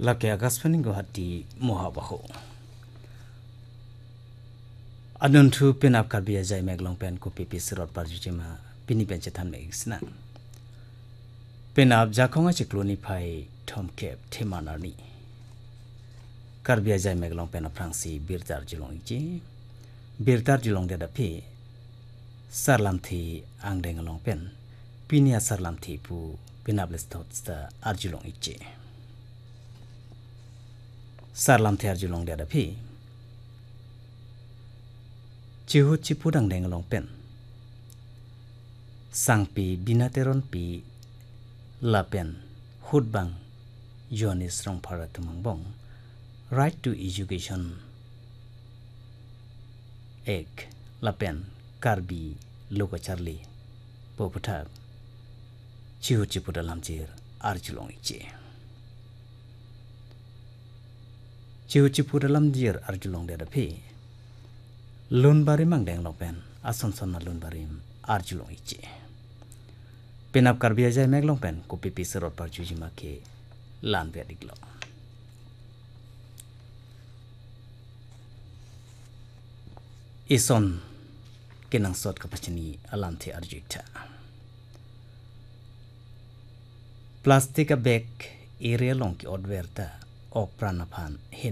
laki agaspaning go hati mohabaho anuntu penap karbiya jai meglong pen ko pipi sirot parjujima pini pencethan megisna penap jakonga chikloni phai thomkep themanarni karbiya jai meglong pen frangsi birtar jilong ji birtar jilong de dapi sarlam thi angdeng long pen pinia sarlam thi pu penap lestot sta arjilong iche sarlam thi arjilong de dapi chihu chipudang deng long pen sangpi binateron pi lapen hudbang yonis rong pharat mangbong right to education ek lapen karbi lokacharli poputha chihu chipudalam jir arjulong iche chihu chipudalam jir arjulong de dapi lunbari mangdeng lopen asonson na lunbari arjulong iche penap karbiya jai meglong pen ko pipi serot parjujima ke lan bediglo ison kenang sot kapachini alam the arjuita plastic bag area long ki odverta ok pranaphan